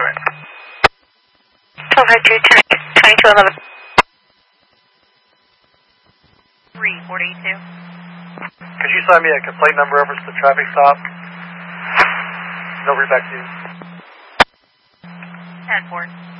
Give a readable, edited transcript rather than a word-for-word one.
correct. 1202, 342. Could you sign me a complaint number over to the traffic stop? No, read back to you. 10-4.